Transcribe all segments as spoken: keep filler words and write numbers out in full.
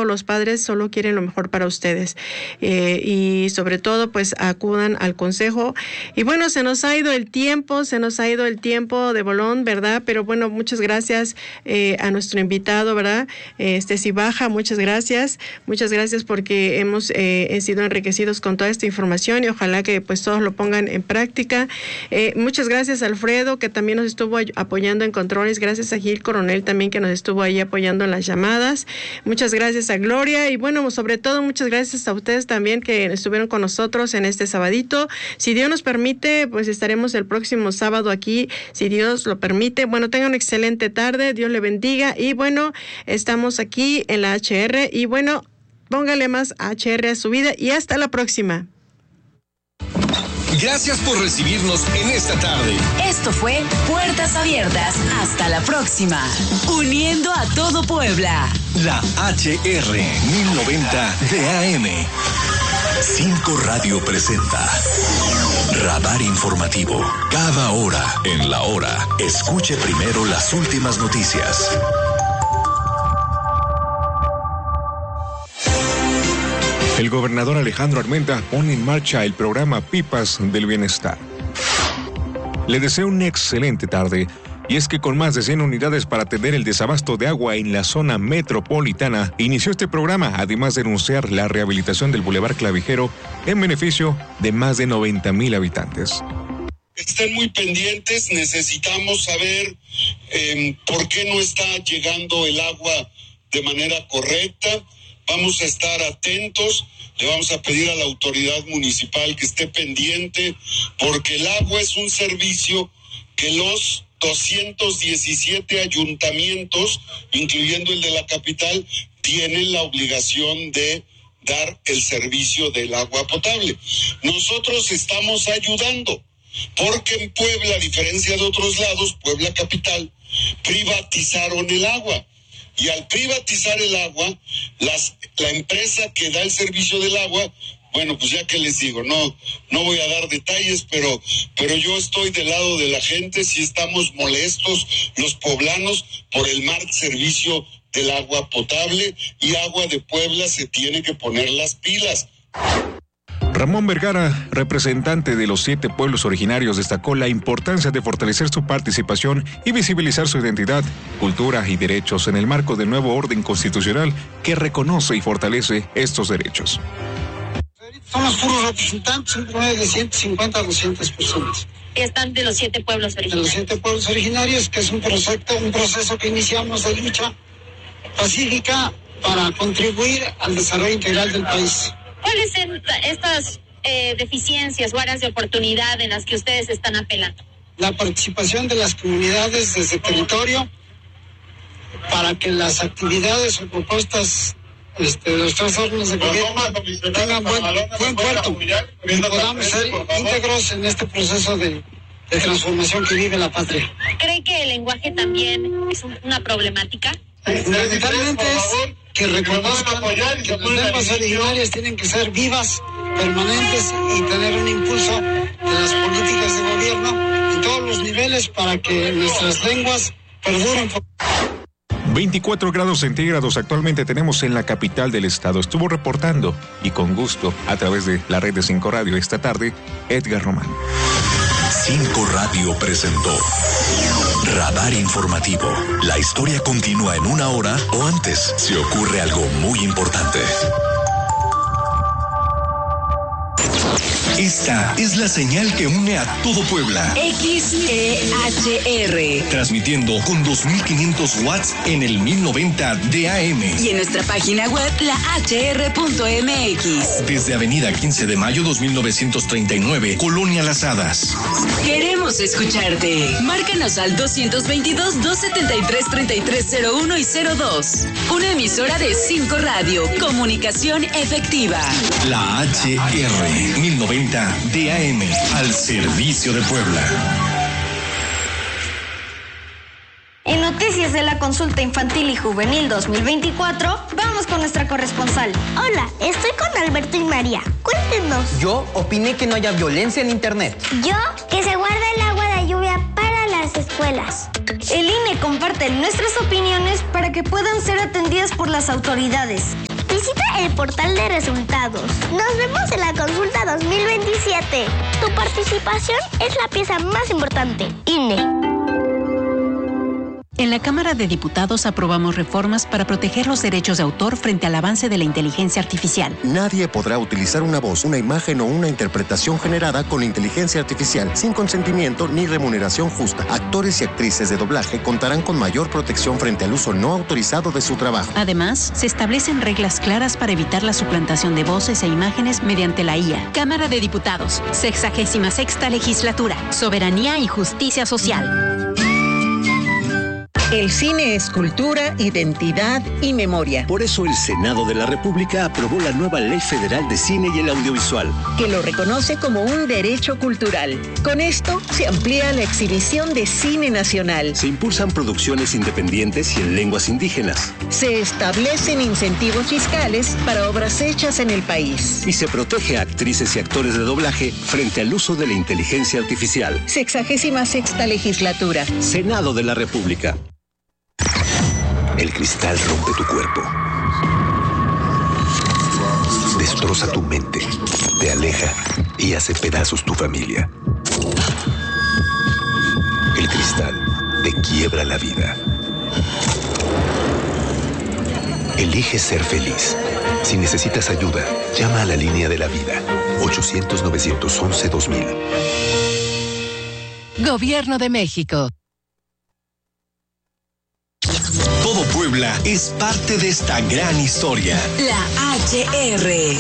los padres solo quieren lo mejor para ustedes. Eh, y sobre todo, pues acudan al consejo. Y bueno, se nos ha ido el tiempo, se nos ha ido el tiempo de bolón, ¿verdad? Pero bueno, muchas gracias eh, a nuestro invitado, ¿verdad? Este Baja, muchas gracias. Muchas gracias porque hemos eh, sido enriquecidos con toda esta información y ojalá que pues todos lo pongan en práctica. Eh, muchas gracias a Alfredo, que también nos estuvo apoyando en controles. Gracias a Gil Coronel también, que nos estuvo ahí apoyando en las llamadas. Muchas gracias a Gloria y bueno, sobre todo muchas gracias a ustedes también que estuvieron con nosotros en este sabadito. Si Dios nos permite, pues estaremos el próximo sábado aquí, si Dios lo permite. Bueno, tengan una excelente tarde, Dios le bendiga y bueno, estamos aquí en la H R y bueno, póngale más H R a su vida y hasta la próxima. Gracias por recibirnos en esta tarde. Esto fue Puertas Abiertas. Hasta la próxima. Uniendo a todo Puebla. La H R mil noventa de A M. Cinco Radio presenta Radar Informativo. Cada hora en la hora. Escuche primero las últimas noticias. El gobernador Alejandro Armenta pone en marcha el programa Pipas del Bienestar. Le deseo una excelente tarde, y es que con más de cien unidades para atender el desabasto de agua en la zona metropolitana, inició este programa, además de anunciar la rehabilitación del Boulevard Clavijero en beneficio de más de noventa mil habitantes. Estén muy pendientes, necesitamos saber eh, por qué no está llegando el agua de manera correcta. Vamos a estar atentos, le vamos a pedir a la autoridad municipal que esté pendiente, porque el agua es un servicio que los doscientos diecisiete ayuntamientos, incluyendo el de la capital, tienen la obligación de dar el servicio del agua potable. Nosotros estamos ayudando, porque en Puebla, a diferencia de otros lados, Puebla capital, privatizaron el agua. Y al privatizar el agua, las, la empresa que da el servicio del agua, bueno, pues ya que les digo, no, no voy a dar detalles, pero, pero yo estoy del lado de la gente, si estamos molestos los poblanos por el mal servicio del agua potable, y Agua de Puebla se tiene que poner las pilas. Ramón Vergara, representante de los siete pueblos originarios, destacó la importancia de fortalecer su participación y visibilizar su identidad, cultura y derechos en el marco del nuevo orden constitucional que reconoce y fortalece estos derechos. Somos puros representantes, un promedio de ciento cincuenta a doscientas personas. Están de los siete pueblos originarios. De los siete pueblos originarios, que es un proceso, un proceso que iniciamos de lucha pacífica para contribuir al desarrollo integral del país. ¿Cuáles son estas eh, deficiencias o áreas de oportunidad en las que ustedes están apelando? La participación de las comunidades desde territorio para que las actividades o propuestas este, de los tres órdenes de gobierno tengan buen, buen puerto y podamos ser íntegros en este proceso de, de transformación que vive la patria. ¿Cree que el lenguaje también es una problemática? Fundamentalmente es que reconozcan que las lenguas originarias tienen que ser vivas, permanentes y tener un impulso de las políticas de gobierno en todos los niveles para que nuestras lenguas perduren. veinticuatro grados centígrados actualmente tenemos en la capital del estado. Estuvo reportando, y con gusto, a través de la red de Cinco Radio esta tarde, Edgar Román. Cinco Radio presentó Radar Informativo. La historia continúa en una hora o antes si ocurre algo muy importante. Esta es la señal que une a todo Puebla. X E H R. Transmitiendo con dos mil quinientos watts en el mil noventa de A M. Y en nuestra página web, la H R punto M X. Desde Avenida quince de mayo dos mil novecientos treinta y nueve, Colonia Las Hadas. Queremos escucharte. Márcanos al doscientos veintidós, doscientos setenta y tres, treinta y tres cero uno y cero dos. Una emisora de Cinco Radio. Comunicación efectiva. La H R mil noventa de A M, al servicio de Puebla. En noticias de la consulta infantil y juvenil dos mil veinticuatro, vamos con nuestra corresponsal. Hola, estoy con Alberto y María. Cuéntenos. Yo opiné que no haya violencia en internet. Yo, que se guarda el agua de lluvia para las escuelas. El I N E comparte nuestras opiniones para que puedan ser atendidas por las autoridades. Visita el portal de resultados. Nos vemos en la consulta dos mil veintisiete. Tu participación es la pieza más importante. I N E. En la Cámara de Diputados aprobamos reformas para proteger los derechos de autor frente al avance de la inteligencia artificial. Nadie podrá utilizar una voz, una imagen o una interpretación generada con inteligencia artificial sin consentimiento ni remuneración justa. Actores y actrices de doblaje contarán con mayor protección frente al uso no autorizado de su trabajo. Además, se establecen reglas claras para evitar la suplantación de voces e imágenes mediante la I A. Cámara de Diputados, sexagésima sexta legislatura, soberanía y justicia social. El cine es cultura, identidad y memoria. Por eso el Senado de la República aprobó la nueva Ley Federal de Cine y el Audiovisual, que lo reconoce como un derecho cultural. Con esto se amplía la exhibición de cine nacional. Se impulsan producciones independientes y en lenguas indígenas. Se establecen incentivos fiscales para obras hechas en el país. Y se protege a actrices y actores de doblaje frente al uso de la inteligencia artificial. Sexagésima sexta legislatura. Senado de la República. El cristal rompe tu cuerpo, destroza tu mente, te aleja y hace pedazos tu familia. El cristal te quiebra la vida. Elige ser feliz. Si necesitas ayuda, llama a la línea de la vida. ochocientos, novecientos once, dos mil. Gobierno de México. Todo Puebla es parte de esta gran historia. La H R.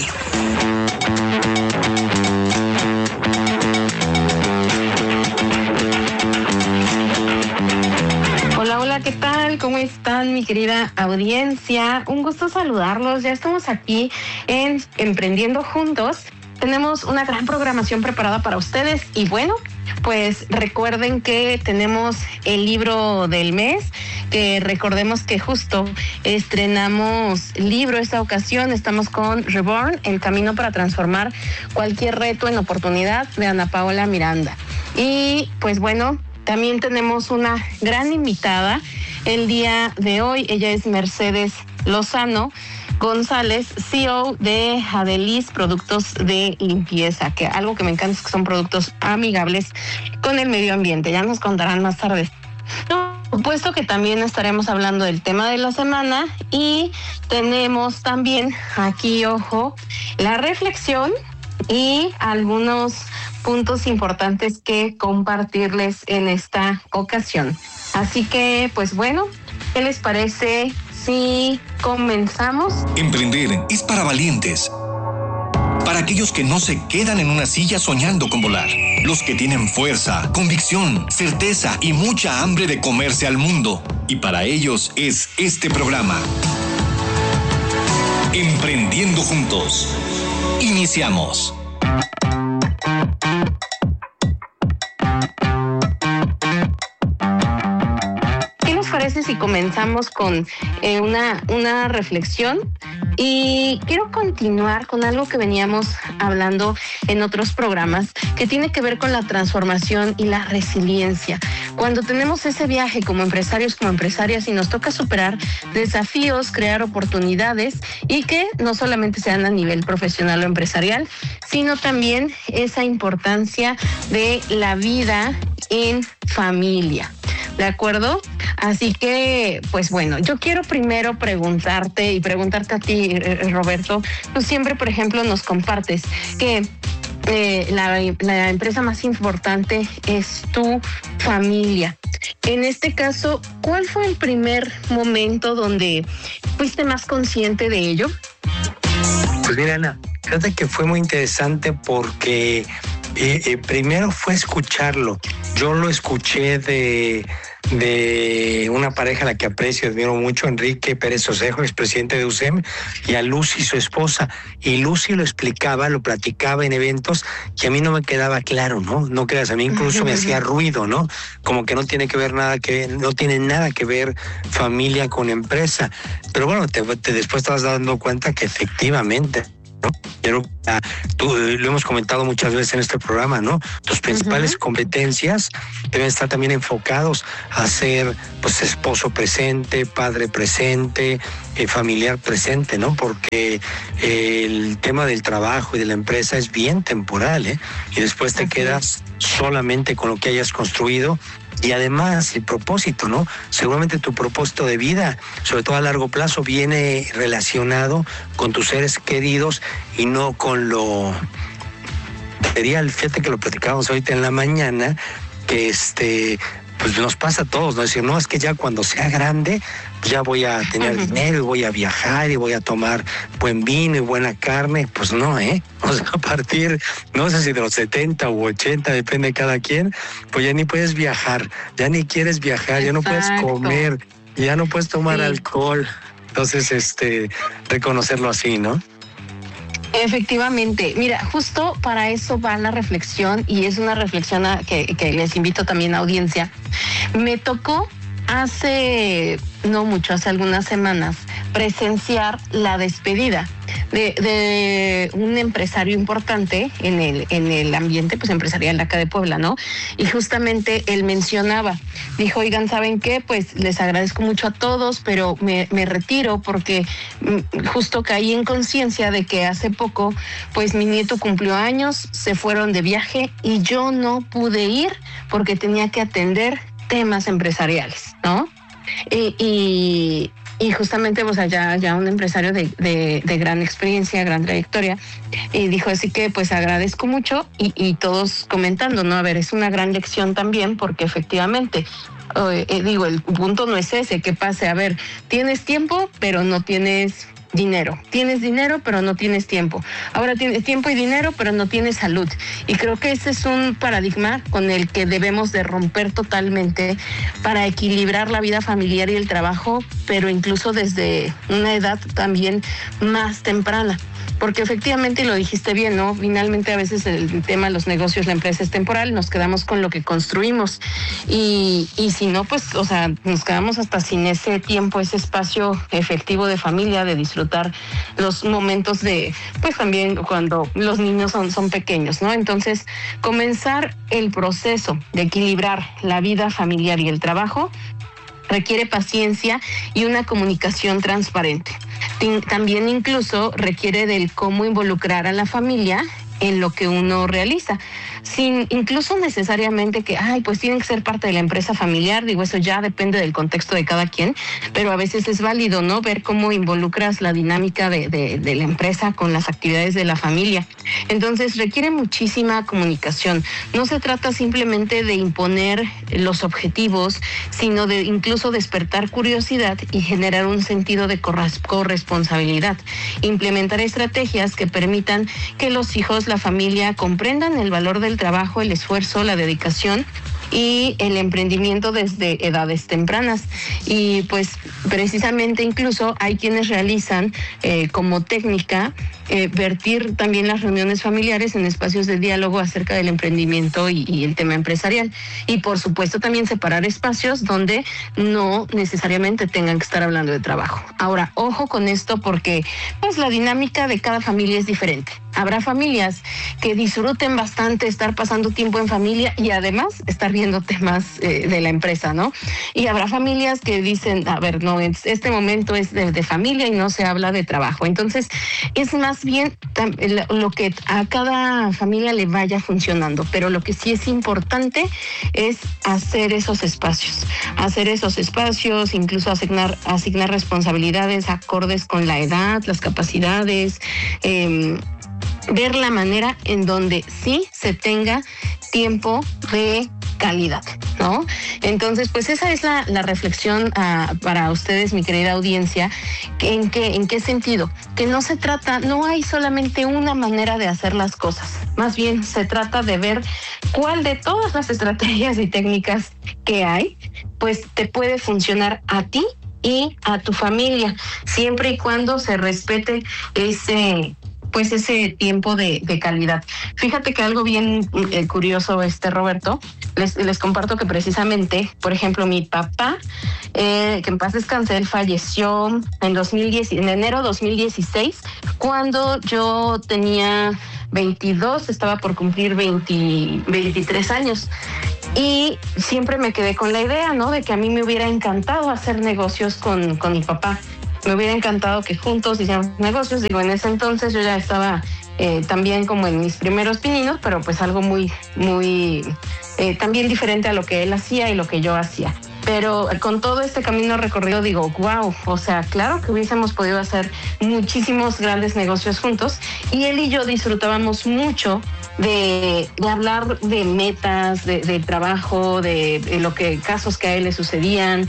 Hola, hola, ¿qué tal? ¿Cómo están, mi querida audiencia? Un gusto saludarlos. Ya estamos aquí en Emprendiendo Juntos. Tenemos una gran programación preparada para ustedes y bueno, pues recuerden que tenemos el libro del mes, que recordemos que justo estrenamos libro esta ocasión. Estamos con Reborn, el camino para transformar cualquier reto en oportunidad, de Ana Paola Miranda. Y pues bueno, también tenemos una gran invitada el día de hoy. Ella es Mercedes Lozano González, C E O de Adelis Productos de Limpieza, que algo que me encanta es que son productos amigables con el medio ambiente. Ya nos contarán más tarde. Por supuesto que también estaremos hablando del tema de la semana y tenemos también aquí, ojo, la reflexión y algunos puntos importantes que compartirles en esta ocasión. Así que, pues bueno, ¿qué les parece si comenzamos? Emprender es para valientes, para aquellos que no se quedan en una silla soñando con volar, los que tienen fuerza, convicción, certeza y mucha hambre de comerse al mundo. Y para ellos es este programa. Emprendiendo Juntos. Iniciamos. ¿Qué les parece si comenzamos con eh, una, una reflexión? Y quiero continuar con algo que veníamos hablando en otros programas, que tiene que ver con la transformación y la resiliencia. Cuando tenemos ese viaje como empresarios, como empresarias, y nos toca superar desafíos, crear oportunidades, y que no solamente sean a nivel profesional o empresarial, sino también esa importancia de la vida en familia. ¿De acuerdo? Así que, pues bueno, yo quiero primero preguntarte y preguntarte a ti, Roberto. Tú siempre, por ejemplo, nos compartes que eh, la, la empresa más importante es tu familia. En este caso, ¿cuál fue el primer momento donde fuiste más consciente de ello? Pues mira, Ana, fíjate que fue muy interesante porque eh, eh, primero fue escucharlo. Yo lo escuché de... de una pareja a la que aprecio y admiro mucho, Enrique Pérez Osejo, expresidente de U S E M, y a Lucy, su esposa. Y Lucy lo explicaba, lo platicaba en eventos que a mí no me quedaba claro, ¿no? No creas, a mí incluso me hacía ruido, ¿no? Como que no tiene que ver nada que no tiene nada que ver familia con empresa. Pero bueno, te, te después te vas dando cuenta que efectivamente, ¿no? Pero ah, tú, eh, lo hemos comentado muchas veces en este programa, ¿no? Tus principales uh-huh. competencias deben estar también enfocados a ser, pues, esposo presente, padre presente, eh, familiar presente, ¿no? Porque eh, el tema del trabajo y de la empresa es bien temporal, ¿eh? Y después te Así quedas es. solamente con lo que hayas construido. Y además el propósito, ¿no? Seguramente tu propósito de vida, sobre todo a largo plazo, viene relacionado con tus seres queridos y no con lo material. Fíjate que lo platicábamos ahorita en la mañana, que este, pues nos pasa a todos, ¿no? Decir, no, es que ya cuando sea grande, ya voy a tener uh-huh. dinero y voy a viajar y voy a tomar buen vino y buena carne. Pues no, ¿eh? O sea, a partir, no sé si de los setenta u ochenta, depende de cada quien, pues ya ni puedes viajar, ya ni quieres viajar, Exacto. ya no puedes comer, ya no puedes tomar sí. alcohol. Entonces, este, reconocerlo así, ¿no? Efectivamente, mira, justo para eso va la reflexión, y es una reflexión a que, que les invito también a audiencia. Me tocó hace no mucho, hace algunas semanas, presenciar la despedida de, de un empresario importante en el, en el ambiente pues empresarial de acá de Puebla, ¿no? Y justamente él mencionaba, dijo, oigan, ¿saben qué? Pues les agradezco mucho a todos, pero me, me retiro porque justo caí en conciencia de que hace poco, pues mi nieto cumplió años, se fueron de viaje y yo no pude ir porque tenía que atender temas empresariales, ¿no? Y, y, y justamente, pues allá ya un empresario de, de, de gran experiencia, gran trayectoria, y dijo, así que pues agradezco mucho, y, y todos comentando, ¿no? A ver, es una gran lección también, porque efectivamente, eh, digo, el punto no es ese, que pase, a ver, tienes tiempo, pero no tienes dinero. Tienes dinero, pero no tienes tiempo. Ahora tienes tiempo y dinero, pero no tienes salud. Y creo que ese es un paradigma con el que debemos de romper totalmente para equilibrar la vida familiar y el trabajo, pero incluso desde una edad también más temprana. Porque efectivamente, y lo dijiste bien, ¿no? Finalmente a veces el tema de los negocios, la empresa es temporal, nos quedamos con lo que construimos. Y, y si no, pues, o sea, nos quedamos hasta sin ese tiempo, ese espacio efectivo de familia, de disfrutar los momentos de, pues también cuando los niños son, son pequeños, ¿no? Entonces, comenzar el proceso de equilibrar la vida familiar y el trabajo requiere paciencia y una comunicación transparente. También incluso requiere del cómo involucrar a la familia en lo que uno realiza, sin incluso necesariamente que, ay, pues tienen que ser parte de la empresa familiar. Digo, eso ya depende del contexto de cada quien, pero a veces es válido, ¿no? Ver cómo involucras la dinámica de, de, de la empresa con las actividades de la familia. Entonces, requiere muchísima comunicación. No se trata simplemente de imponer los objetivos, sino de incluso despertar curiosidad y generar un sentido de corresponsabilidad. Implementar estrategias que permitan que los hijos, la familia, comprendan el valor del trabajo, el esfuerzo, la dedicación y el emprendimiento desde edades tempranas. Y pues precisamente incluso hay quienes realizan eh, como técnica eh, vertir también las reuniones familiares en espacios de diálogo acerca del emprendimiento y, y el tema empresarial. Y por supuesto también separar espacios donde no necesariamente tengan que estar hablando de trabajo. Ahora, ojo con esto, porque pues la dinámica de cada familia es diferente. Habrá familias que disfruten bastante estar pasando tiempo en familia y además estar viendo temas eh, de la empresa, ¿no? Y habrá familias que dicen, a ver, no, este momento es de, de familia y no se habla de trabajo. Entonces, es más bien lo que a cada familia le vaya funcionando, pero lo que sí es importante es hacer esos espacios, hacer esos espacios, incluso asignar, asignar responsabilidades acordes con la edad, las capacidades, eh, ver la manera en donde sí se tenga tiempo de calidad, ¿no? Entonces, pues esa es la, la reflexión uh, para ustedes, mi querida audiencia. ¿En qué, ¿En qué sentido? Que no se trata, no hay solamente una manera de hacer las cosas. Más bien se trata de ver cuál de todas las estrategias y técnicas que hay, pues te puede funcionar a ti y a tu familia, siempre y cuando se respete ese pues ese tiempo de, de calidad. Fíjate que algo bien eh, curioso, este Roberto, les, les comparto que precisamente, por ejemplo, mi papá, eh, que en paz descanse, él falleció en dos mil diez, en enero de dos mil dieciséis, cuando yo tenía veintidós, estaba por cumplir veinte, veintitrés años. Y siempre me quedé con la idea, ¿no? De que a mí me hubiera encantado hacer negocios con, con mi papá. Me hubiera encantado que juntos hiciéramos negocios. Digo, en ese entonces yo ya estaba eh, también como en mis primeros pininos, pero pues algo muy, muy, eh, también diferente a lo que él hacía y lo que yo hacía. Pero con todo este camino recorrido digo, wow, o sea, claro que hubiésemos podido hacer muchísimos grandes negocios juntos. Y él y yo disfrutábamos mucho de, de hablar de metas, de, de trabajo, de, de lo que casos que a él le sucedían,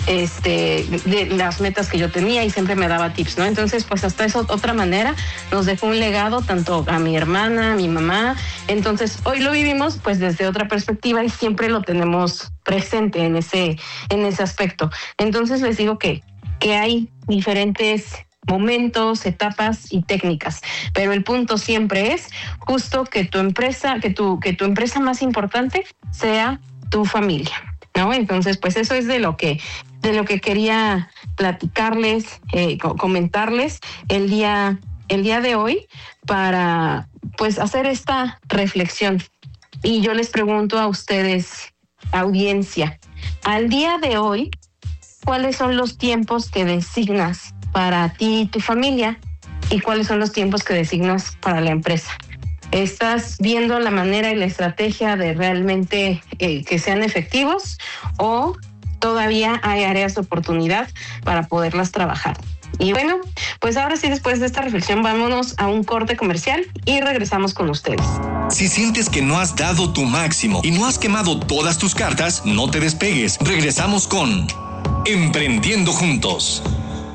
este, de las metas que yo tenía, y siempre me daba tips, ¿no? Entonces, pues hasta esa otra manera nos dejó un legado tanto a mi hermana, a mi mamá. Entonces, hoy lo vivimos pues desde otra perspectiva y siempre lo tenemos presente en ese, en ese aspecto. Entonces les digo que, que hay diferentes momentos, etapas y técnicas, pero el punto siempre es justo que tu empresa, que tu, que tu empresa más importante sea tu familia, ¿no? Entonces, pues eso es de lo que, de lo que quería platicarles, eh, comentarles el día, el día de hoy para, pues, hacer esta reflexión. Y yo les pregunto a ustedes, audiencia, al día de hoy, ¿cuáles son los tiempos que designas para ti y tu familia y cuáles son los tiempos que designas para la empresa? ¿Estás viendo la manera y la estrategia de realmente eh, que sean efectivos o todavía hay áreas de oportunidad para poderlas trabajar? Y bueno, pues ahora sí, después de esta reflexión, vámonos a un corte comercial y regresamos con ustedes. Si sientes que no has dado tu máximo y no has quemado todas tus cartas, no te despegues. Regresamos con Emprendiendo Juntos.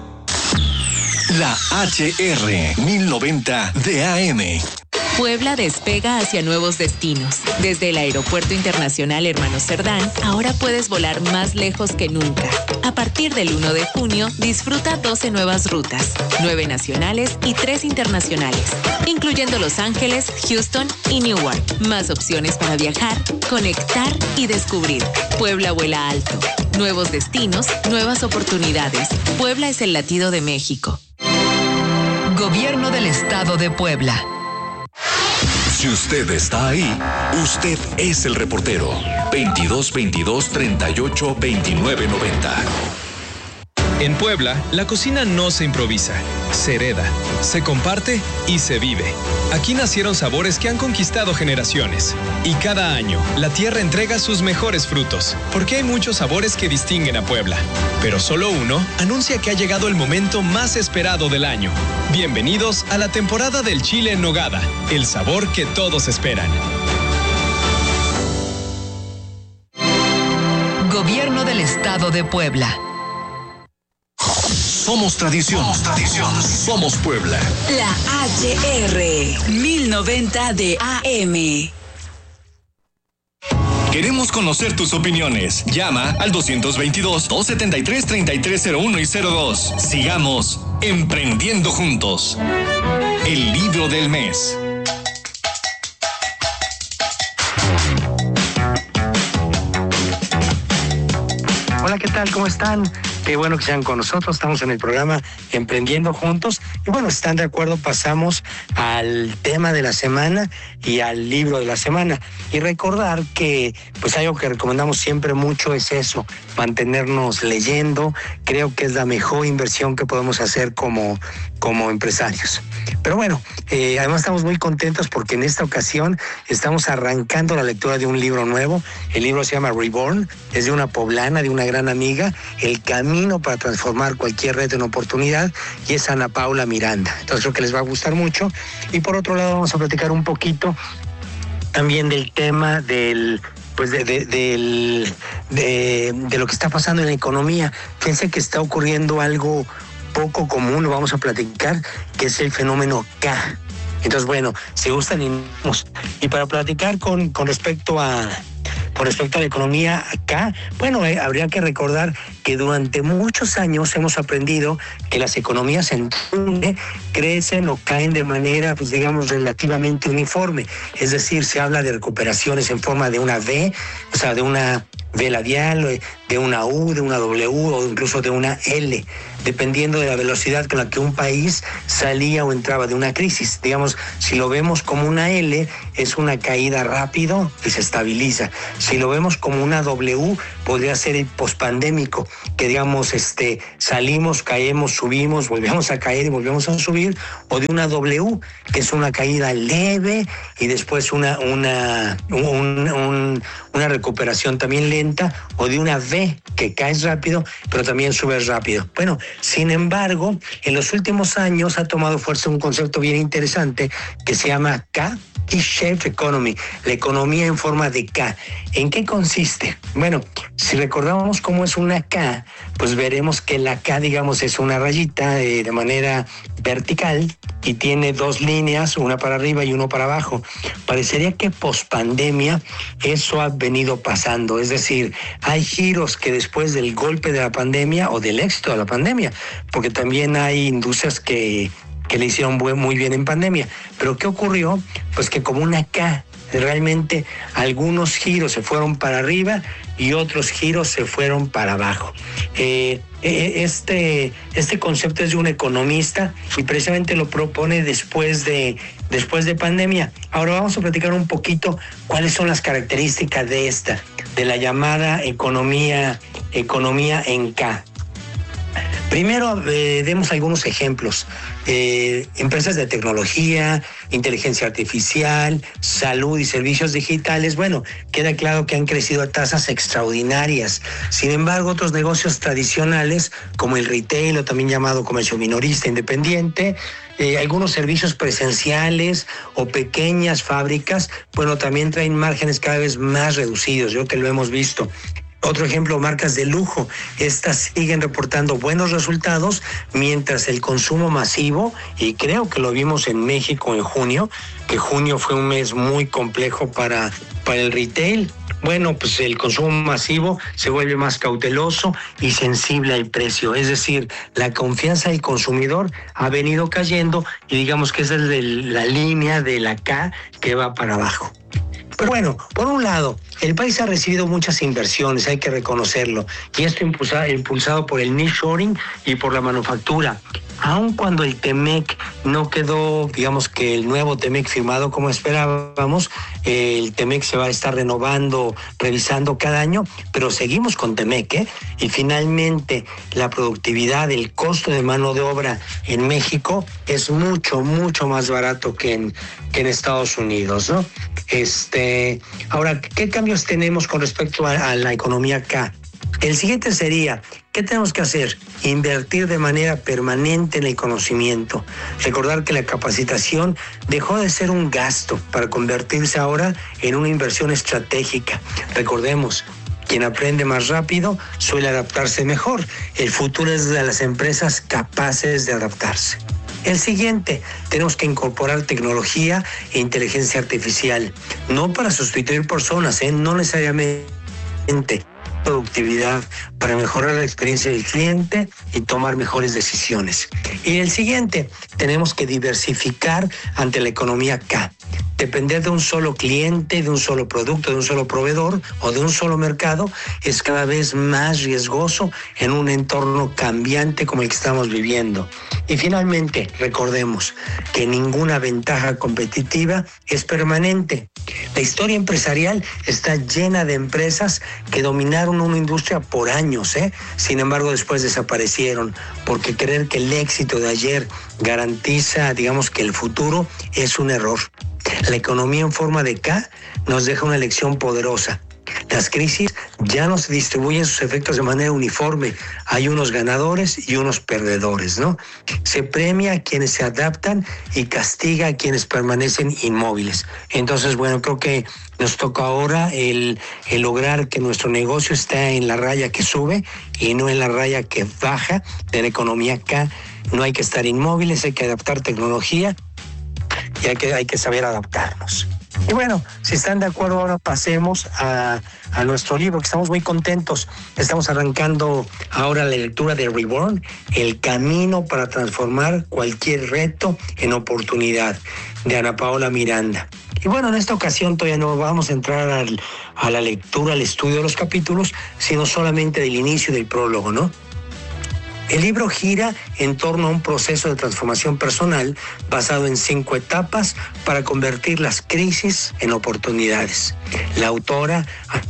La H R mil noventa de A M. Puebla despega hacia nuevos destinos. Desde el Aeropuerto Internacional Hermano Cerdán, ahora puedes volar más lejos que nunca. A partir del uno de junio, disfruta doce nuevas rutas, nueve nacionales y tres internacionales, incluyendo Los Ángeles, Houston y Newark. Más opciones para viajar, conectar y descubrir. Puebla vuela alto. Nuevos destinos, nuevas oportunidades. Puebla es el latido de México. Gobierno del Estado de Puebla. Si usted está ahí, usted es el reportero. veintidós veintidós treinta y ocho veintinueve noventa. En Puebla, la cocina no se improvisa, se hereda, se comparte y se vive. Aquí nacieron sabores que han conquistado generaciones. Y cada año, la tierra entrega sus mejores frutos, porque hay muchos sabores que distinguen a Puebla. Pero solo uno anuncia que ha llegado el momento más esperado del año. Bienvenidos a la temporada del chile en nogada, el sabor que todos esperan. Gobierno del Estado de Puebla. Somos tradición. Somos tradición. Somos Puebla. La H R mil noventa de A M. Queremos conocer tus opiniones. Llama al dos veintidós, dos setenta y tres, treinta y tres cero uno y cero dos. Sigamos emprendiendo juntos. El libro del mes. Hola, ¿qué tal? ¿Cómo están? Qué bueno que sean con nosotros. Estamos en el programa Emprendiendo Juntos. Y bueno, si están de acuerdo, pasamos al tema de la semana y al libro de la semana. Y recordar que pues algo que recomendamos siempre mucho es eso, mantenernos leyendo. Creo que es la mejor inversión que podemos hacer como, como empresarios. Pero bueno, eh, además estamos muy contentos porque en esta ocasión estamos arrancando la lectura de un libro nuevo. El libro se llama Reborn, es de una poblana, de una gran amiga, El Camino para Transformar Cualquier Reto en Oportunidad, y es Ana Paula Miranda. Entonces creo que les va a gustar mucho. Y por otro lado vamos a platicar un poquito también del tema del... pues de, de, de, de, de lo que está pasando en la economía. Fíjense que está ocurriendo algo poco común, lo vamos a platicar, que es el fenómeno K. Entonces, bueno, si gustan, y para platicar con, con respecto a, Con respecto a la economía K, bueno, eh, habría que recordar que durante muchos años hemos aprendido que las economías en tunde crecen o caen de manera, pues digamos, relativamente uniforme. Es decir, se habla de recuperaciones en forma de una V, o sea, de una V labial, de una U, de una W o incluso de una L, dependiendo de la velocidad con la que un país salía o entraba de una crisis. Digamos, si lo vemos como una L, es una caída rápido y se estabiliza. Si lo vemos como una W, podría ser el pospandémico, que digamos, este, salimos, caemos, subimos, volvemos a caer y volvemos a subir, o de una W, que es una caída leve y después una, una, un, un, una recuperación también lenta, o de una V, que caes rápido, pero también subes rápido. Bueno, sin embargo, en los últimos años ha tomado fuerza un concepto bien interesante que se llama K. K-shaped economy, la economía en forma de K. ¿En qué consiste? Bueno, si recordamos cómo es una K, pues veremos que la K, digamos, es una rayita eh, de manera vertical y tiene dos líneas, una para arriba y uno para abajo. Parecería que pospandemia eso ha venido pasando, es decir, hay giros que después del golpe de la pandemia o del éxito de la pandemia, porque también hay industrias que que le hicieron muy bien en pandemia. Pero ¿qué ocurrió? Pues que como una K, realmente algunos giros se fueron para arriba y otros giros se fueron para abajo. Eh, este, este concepto es de un economista y precisamente lo propone después de, después de pandemia. Ahora vamos a platicar un poquito cuáles son las características de esta, de la llamada economía, economía en K. Primero, eh, demos algunos ejemplos. Eh, empresas de tecnología, inteligencia artificial, salud y servicios digitales, bueno, queda claro que han crecido a tasas extraordinarias. Sin embargo, otros negocios tradicionales, como el retail o también llamado comercio minorista independiente, eh, algunos servicios presenciales o pequeñas fábricas, bueno, también traen márgenes cada vez más reducidos, yo que lo hemos visto. Otro ejemplo, marcas de lujo. Estas siguen reportando buenos resultados, mientras el consumo masivo, y creo que lo vimos en México en junio, que junio fue un mes muy complejo para, para el retail. Bueno, pues el consumo masivo se vuelve más cauteloso y sensible al precio. Es decir, la confianza del consumidor ha venido cayendo y digamos que esa es de la línea de la K que va para abajo. Pero bueno, por un lado, el país ha recibido muchas inversiones, hay que reconocerlo, y esto impulsado, impulsado por el nearshoring y por la manufactura. Aun cuando el TEMEC no quedó, digamos que el nuevo TEMEC firmado como esperábamos, el TEMEC se va a estar renovando, revisando cada año, pero seguimos con TEMEC, ¿eh? Y finalmente la productividad, el costo de mano de obra en México es mucho, mucho más barato que en, que en Estados Unidos, ¿no? Este, ahora, ¿qué cambios tenemos con respecto a, a la economía acá? El siguiente sería, ¿qué tenemos que hacer? Invertir de manera permanente en el conocimiento. Recordar que la capacitación dejó de ser un gasto para convertirse ahora en una inversión estratégica. Recordemos, quien aprende más rápido suele adaptarse mejor. El futuro es de las empresas capaces de adaptarse. El siguiente, tenemos que incorporar tecnología e inteligencia artificial, no para sustituir personas, ¿eh? No necesariamente productividad, para mejorar la experiencia del cliente y tomar mejores decisiones. Y el siguiente, tenemos que diversificar ante la economía K. Depender de un solo cliente, de un solo producto, de un solo proveedor o de un solo mercado es cada vez más riesgoso en un entorno cambiante como el que estamos viviendo. Y finalmente, recordemos que ninguna ventaja competitiva es permanente. La historia empresarial está llena de empresas que dominaron una industria por años, ¿eh? Sin embargo, después desaparecieron, porque creer que el éxito de ayer garantiza, digamos, que el futuro es un error. La economía en forma de K nos deja una lección poderosa. Las crisis ya no se distribuyen sus efectos de manera uniforme. Hay unos ganadores y unos perdedores, ¿no? Se premia a quienes se adaptan y castiga a quienes permanecen inmóviles. Entonces, bueno, creo que nos toca ahora el, el lograr que nuestro negocio esté en la raya que sube y no en la raya que baja de la economía K. No hay que estar inmóviles, hay que adaptar tecnología y hay que, hay que saber adaptarnos. Y bueno, si están de acuerdo, ahora pasemos a, a nuestro libro, que estamos muy contentos. Estamos arrancando ahora la lectura de Reborn, El camino para transformar cualquier reto en oportunidad, de Ana Paola Miranda. Y bueno, en esta ocasión todavía no vamos a entrar al, a la lectura, al estudio de los capítulos, sino solamente del inicio del prólogo, ¿no? El libro gira en torno a un proceso de transformación personal basado en cinco etapas para convertir las crisis en oportunidades. La autora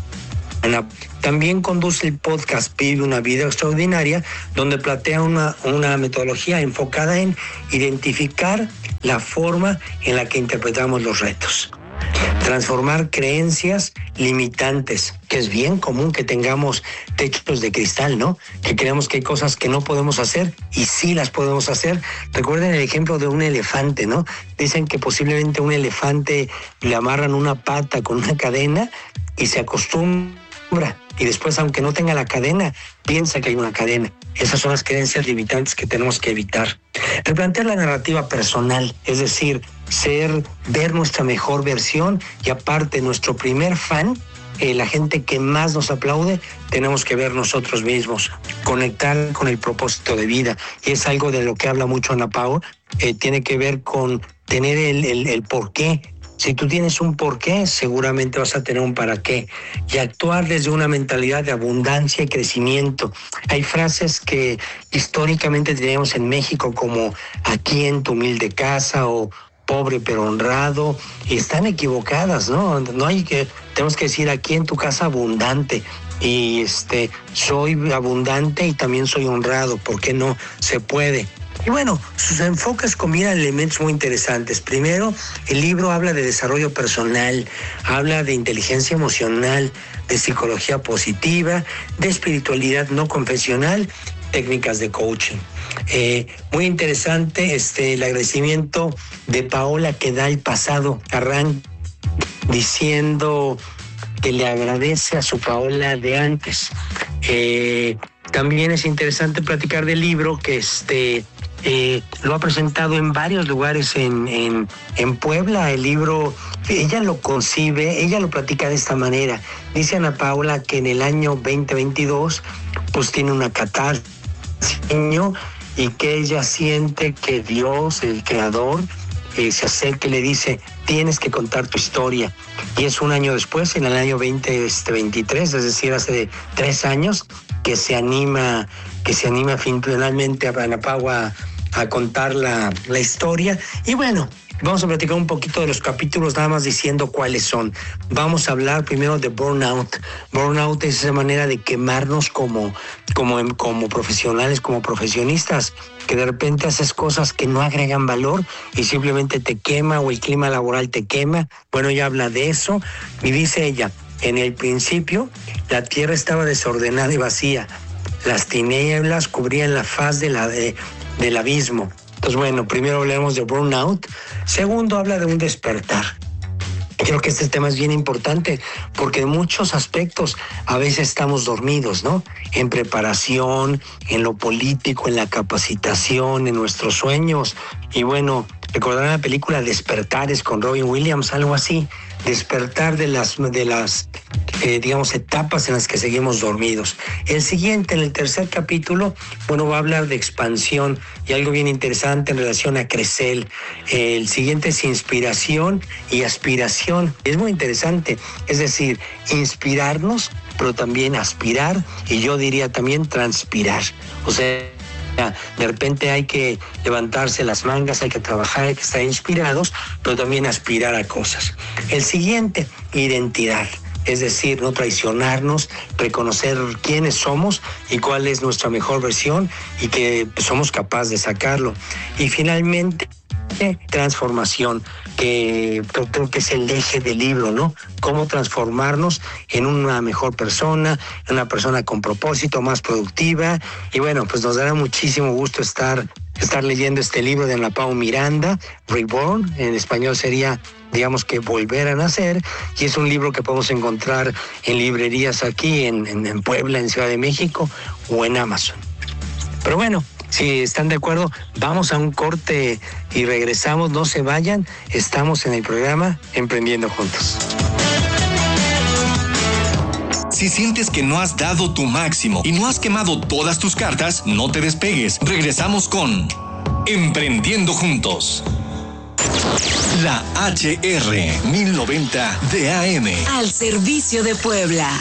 Ana también conduce el podcast Vive una vida extraordinaria, donde plantea una, una metodología enfocada en identificar la forma en la que interpretamos los retos. Transformar creencias limitantes, que es bien común que tengamos techos de cristal, ¿no? Que creemos que hay cosas que no podemos hacer y sí las podemos hacer. Recuerden el ejemplo de un elefante, ¿no? Dicen que posiblemente a un elefante le amarran una pata con una cadena y se acostumbra. Y después, aunque no tenga la cadena, piensa que hay una cadena. Esas son las creencias limitantes que tenemos que evitar. Replantear la narrativa personal, es decir, ser, ver nuestra mejor versión y aparte nuestro primer fan, eh, la gente que más nos aplaude, tenemos que ver nosotros mismos, conectar con el propósito de vida. Y es algo de lo que habla mucho Ana Pao, eh, tiene que ver con tener el, el, el porqué. Si tú tienes un porqué, seguramente vas a tener un para qué. Y actuar desde una mentalidad de abundancia y crecimiento. Hay frases que históricamente teníamos en México como aquí en tu humilde casa o pobre pero honrado, y están equivocadas, ¿no? No hay que, tenemos que decir aquí en tu casa abundante. Y este, soy abundante y también soy honrado, ¿por qué no? Se puede. Y bueno, sus enfoques combinan elementos muy interesantes. Primero, el libro habla de desarrollo personal, habla de inteligencia emocional, de psicología positiva, de espiritualidad no convencional, técnicas de coaching. Eh, muy interesante este, el agradecimiento de Paola, que da el pasado, arranca diciendo que le agradece a su Paola de antes. Eh, también es interesante platicar del libro, que este... Eh, lo ha presentado en varios lugares en, en, en Puebla. El libro, ella lo concibe, ella lo platica de esta manera. Dice Ana Paula que en el año veinte veintidós pues tiene una catarsis y que ella siente que Dios, el creador, eh, se acerca y le dice: tienes que contar tu historia. Y es un año después, en el año veinte veintitrés, es decir, hace tres años, que se anima, que se anima finalmente a Ana Paula a contar la, la historia. Y bueno, vamos a platicar un poquito de los capítulos, nada más diciendo cuáles son. Vamos a hablar primero de burnout. Burnout es esa manera de quemarnos como, como, como profesionales, como profesionistas, que de repente haces cosas que no agregan valor y simplemente te quema, o el clima laboral te quema. Bueno, ella habla de eso y dice ella: en el principio la tierra estaba desordenada y vacía. Las tinieblas cubrían la faz de la, de, del abismo. Entonces, bueno, primero hablemos de burnout. Segundo, habla de un despertar. Creo que este tema es bien importante porque en muchos aspectos a veces estamos dormidos, ¿no? En preparación, en lo político, en la capacitación, en nuestros sueños. Y bueno, recordarán la película Despertares con Robin Williams, algo así. Despertar de las, de las eh, digamos, etapas en las que seguimos dormidos. El siguiente, en el tercer capítulo, bueno, va a hablar de expansión y algo bien interesante en relación a crecer. El siguiente es inspiración y aspiración. Es muy interesante, es decir, inspirarnos, pero también aspirar, y yo diría también transpirar. O sea, de repente hay que levantarse las mangas, hay que trabajar, hay que estar inspirados, pero también aspirar a cosas. El siguiente, identidad. Es decir, no traicionarnos, reconocer quiénes somos y cuál es nuestra mejor versión y que somos capaces de sacarlo. Y finalmente, transformación, que creo que es el eje del libro, ¿no? Cómo transformarnos en una mejor persona, en una persona con propósito, más productiva. Y bueno, pues nos dará muchísimo gusto estar, estar leyendo este libro de Ana Pao Miranda, Reborn, en español sería, digamos que Volver a Nacer, y es un libro que podemos encontrar en librerías aquí en, en, en Puebla, en Ciudad de México, o en Amazon. Pero bueno, si están de acuerdo, vamos a un corte y regresamos, no se vayan, estamos en el programa Emprendiendo Juntos. Si sientes que no has dado tu máximo y no has quemado todas tus cartas, no te despegues. Regresamos con Emprendiendo Juntos. La H R mil noventa de A M. Al servicio de Puebla.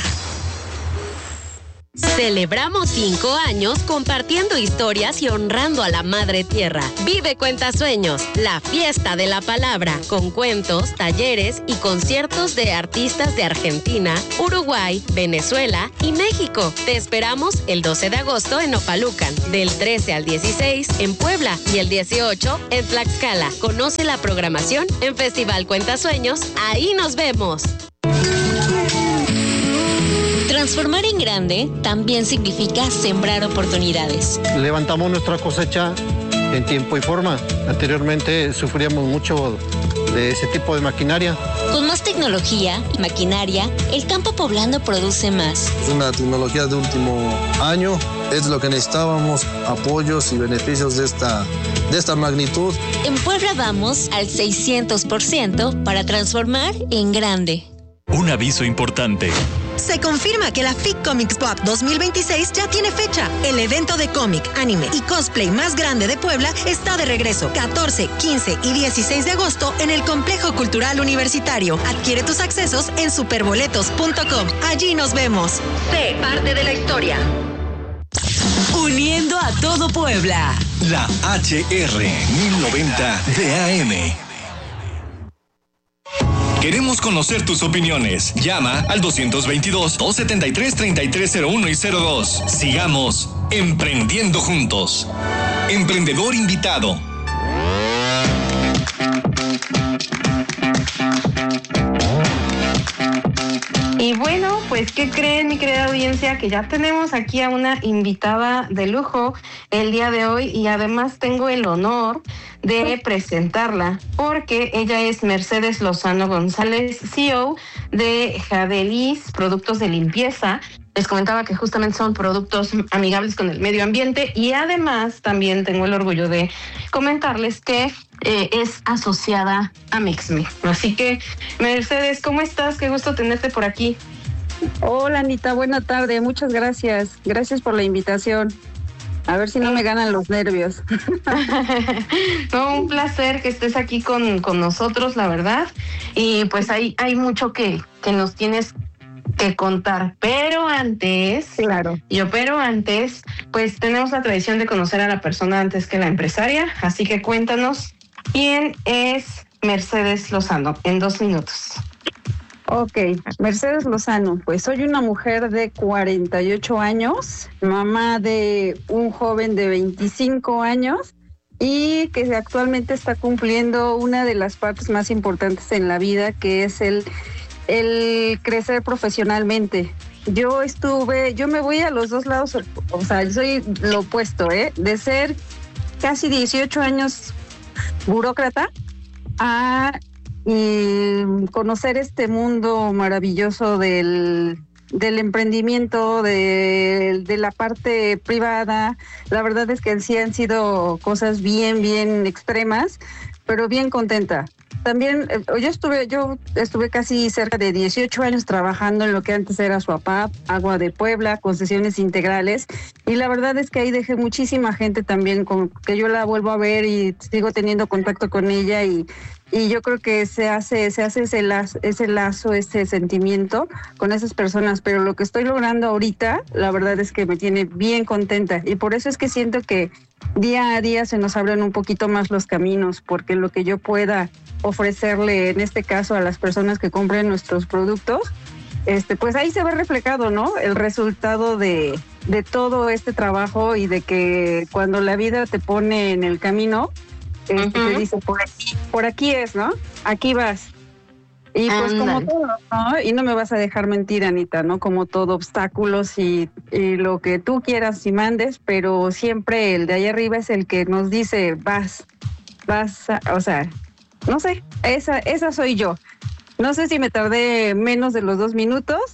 Celebramos cinco años compartiendo historias y honrando a la Madre Tierra. Vive Cuentasueños, la fiesta de la palabra, con cuentos, talleres y conciertos de artistas de Argentina, Uruguay, Venezuela y México. Te esperamos el doce de agosto en Opalucan, del trece al dieciséis en Puebla y el dieciocho en Tlaxcala. Conoce la programación en Festival Cuentasueños. Ahí nos vemos. Transformar en grande también significa sembrar oportunidades. Levantamos nuestra cosecha en tiempo y forma. Anteriormente sufríamos mucho de ese tipo de maquinaria. Con más tecnología y maquinaria, el campo poblano produce más. Es una tecnología de último año, es lo que necesitábamos, apoyos y beneficios de esta, de esta magnitud. En Puebla vamos al seiscientos por ciento para transformar en grande. Un aviso importante. Se confirma que la F I C Comics Pop dos mil veintiséis ya tiene fecha. El evento de cómic, anime y cosplay más grande de Puebla está de regreso. catorce, quince y dieciséis de agosto en el Complejo Cultural Universitario. Adquiere tus accesos en superboletos punto com. Allí nos vemos. Sé parte de la historia. Uniendo a todo Puebla. La H R mil noventa de A M. Queremos conocer tus opiniones. Llama al dos veintidós, dos setenta y tres, treinta y tres cero uno y cero dos. Sigamos emprendiendo juntos. Emprendedor invitado. Y bueno, pues, ¿qué creen, mi querida audiencia? Que ya tenemos aquí a una invitada de lujo el día de hoy y además tengo el honor de presentarla porque ella es Mercedes Lozano González, C E O de Jadelis Productos de Limpieza. Les comentaba que justamente son productos amigables con el medio ambiente y además también tengo el orgullo de comentarles que eh, es asociada a Mixme. Así que, Mercedes, ¿cómo estás? Qué gusto tenerte por aquí. Hola, Anita, buena tarde. Muchas gracias. Gracias por la invitación. A ver si no me ganan los nervios. No, un placer que estés aquí con, con nosotros, la verdad. Y pues hay, hay mucho que, que nos tienes que contar, pero antes, claro, yo pero antes, pues tenemos la tradición de conocer a la persona antes que la empresaria, así que cuéntanos, ¿quién es Mercedes Lozano? En dos minutos. Ok, Mercedes Lozano, pues soy una mujer de cuarenta y ocho años, mamá de un joven de veinticinco años y que actualmente está cumpliendo una de las partes más importantes en la vida, que es el el crecer profesionalmente. Yo estuve, yo me voy a los dos lados, o sea, soy lo opuesto, ¿eh? De ser casi dieciocho años burócrata a y, conocer este mundo maravilloso del, del emprendimiento, de, de la parte privada. La verdad es que sí han sido cosas bien, bien extremas, pero bien contenta. También eh, yo estuve yo estuve casi cerca de dieciocho años trabajando en lo que antes era Suapap, Agua de Puebla, concesiones integrales, y la verdad es que ahí dejé muchísima gente también con que yo la vuelvo a ver y sigo teniendo contacto con ella y y yo creo que se hace se hace ese lazo, ese lazo, ese sentimiento con esas personas, pero lo que estoy logrando ahorita, la verdad es que me tiene bien contenta y por eso es que siento que día a día se nos abren un poquito más los caminos, porque lo que yo pueda ofrecerle, en este caso a las personas que compren nuestros productos, este, pues ahí se ve reflejado, ¿no? El resultado de, de todo este trabajo y de que cuando la vida te pone en el camino, este, uh-huh. te dice, por aquí, por aquí es, ¿no? Aquí vas. Y pues Andale. Como todo, ¿no? Y no me vas a dejar mentir, Anita, ¿no? Como todo, obstáculos y, y lo que tú quieras y mandes, pero siempre el de ahí arriba es el que nos dice, vas, vas, a, o sea, no sé, esa, esa soy yo. No sé si me tardé menos de los dos minutos,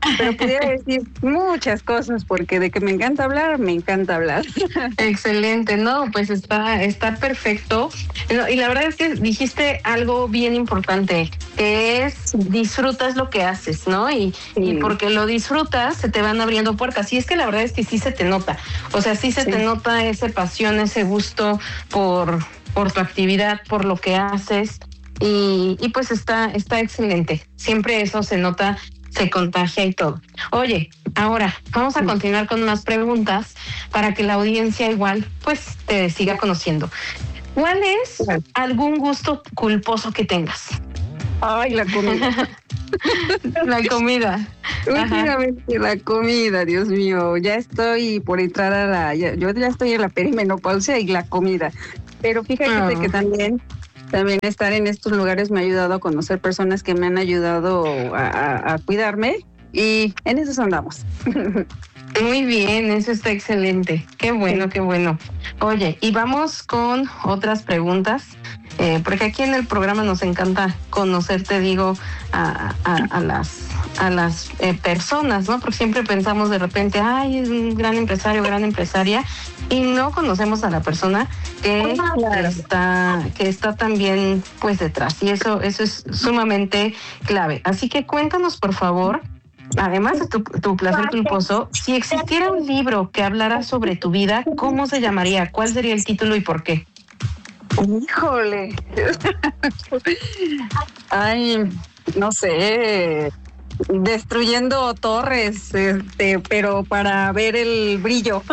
pero pudiera decir muchas cosas, porque de que me encanta hablar, me encanta hablar. Excelente, no, pues está, está perfecto. No, y la verdad es que dijiste algo bien importante, que es disfrutas lo que haces, ¿no? Y, sí. y porque lo disfrutas, se te van abriendo puertas. Y es que la verdad es que sí se te nota. O sea, sí se sí. te nota esa pasión, ese gusto por, por tu actividad, por lo que haces. Y, y pues está, está excelente. Siempre eso se nota, se contagia y todo. Oye, ahora vamos a continuar con unas preguntas para que la audiencia igual pues te siga conociendo. ¿Cuál es algún gusto culposo que tengas? Ay, la comida. La comida. Últimamente la comida, Dios mío. Ya estoy por entrar a la... Ya, yo ya estoy en la perimenopausia y la comida. Pero fíjate oh. que también... También estar en estos lugares me ha ayudado a conocer personas que me han ayudado a, a, a cuidarme y en eso andamos. Muy bien, eso está excelente. Qué bueno, qué bueno. Oye, y vamos con otras preguntas, eh, porque aquí en el programa nos encanta conocer, te digo, a, a, a las a las eh, personas, ¿no? Porque siempre pensamos de repente, ay, es un gran empresario, gran empresaria, y no conocemos a la persona que claro. está que está también pues detrás, y eso eso es sumamente clave. Así que cuéntanos, por favor, además de tu, tu placer culposo, si existiera un libro que hablara sobre tu vida, ¿cómo se llamaría? ¿Cuál sería el título y por qué? Híjole. Ay, no sé... Destruyendo torres, este, pero para ver el brillo.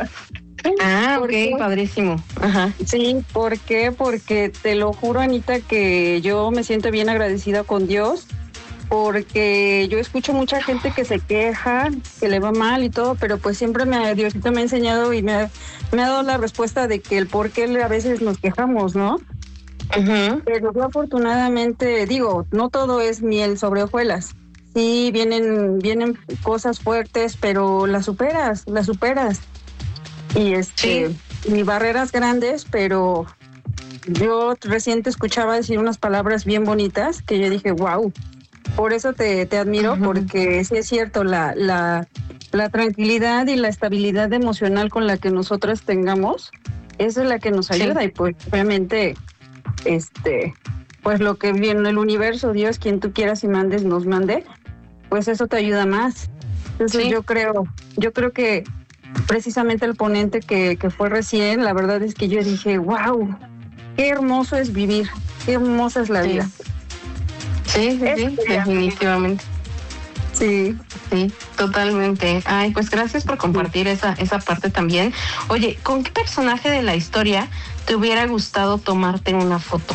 Ah, ok, padrísimo. Ajá. Sí, ¿por qué? Porque te lo juro, Anita, que yo me siento bien agradecida con Dios, porque yo escucho mucha gente que se queja, que le va mal y todo, pero pues siempre me, Diosito me ha enseñado y me ha, me ha dado la respuesta de que el por qué a veces nos quejamos, ¿no? Uh-huh. Pero yo afortunadamente, digo, no todo es miel sobre hojuelas. Sí, vienen, vienen cosas fuertes, pero las superas, las superas. Y este, sí. mi barreras grandes, pero yo recién te escuchaba decir unas palabras bien bonitas que yo dije, wow, por eso te, te admiro, uh-huh. porque sí es cierto, la, la, la tranquilidad y la estabilidad emocional con la que nosotras tengamos, esa es la que nos ayuda, sí. y pues obviamente, este, pues lo que viene el universo, Dios, quien tú quieras y mandes, nos mande, pues eso te ayuda más. Entonces sí. yo creo, yo creo que precisamente el ponente que, que fue recién, la verdad es que yo dije, wow, qué hermoso es vivir, qué hermosa es la sí. vida. Sí, sí, sí, definitivamente. Sí. Sí, totalmente. Ay, pues gracias por compartir sí. esa, esa parte también. Oye, ¿con qué personaje de la historia te hubiera gustado tomarte una foto?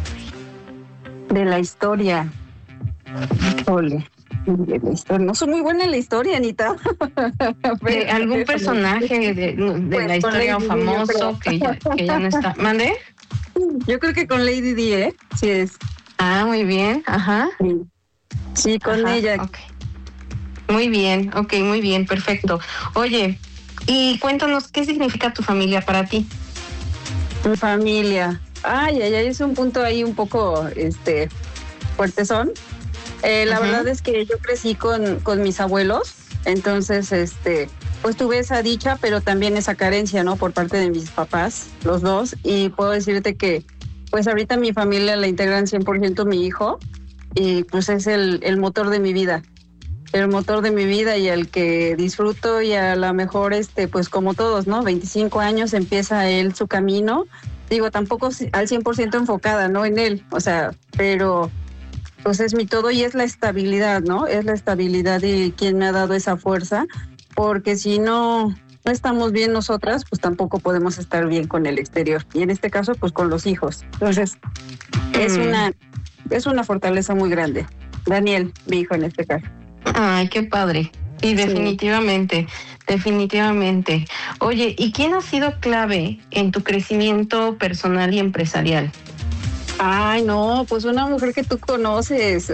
De la historia. Ole. De la historia. No soy muy buena en la historia, Anita. ¿De algún personaje de, de pues la historia o famoso que ya, que ya no está? ¿Mande? Yo creo que con Lady Di, ¿eh? Sí es. Ah, muy bien. Ajá. Sí, sí con Ajá, ella. Okay. Muy bien, ok, muy bien, perfecto. Oye, y cuéntanos, ¿qué significa tu familia para ti? Mi familia. Ay, ay, ay, es un punto ahí un poco, este, fuertezón. Eh, la uh-huh. verdad es que yo crecí con, con mis abuelos, entonces, este, pues tuve esa dicha, pero también esa carencia, ¿no? Por parte de mis papás, los dos, y puedo decirte que, pues ahorita mi familia la integran cien por ciento mi hijo, y pues es el, el motor de mi vida, el motor de mi vida y el que disfruto, y a lo mejor, este, pues como todos, ¿no? veinticinco años empieza él su camino, digo, tampoco al cien por ciento enfocada, ¿no? En él, o sea, pero... pues es mi todo y es la estabilidad, ¿no? Es la estabilidad y quien me ha dado esa fuerza, porque si no, no estamos bien nosotras, pues tampoco podemos estar bien con el exterior. Y en este caso, pues con los hijos. Entonces, mm. es una es una fortaleza muy grande. Daniel, mi hijo en este caso. Ay, qué padre. Sí, definitivamente, sí. definitivamente. Oye, ¿y quién ha sido clave en tu crecimiento personal y empresarial? Ay, no, pues una mujer que tú conoces.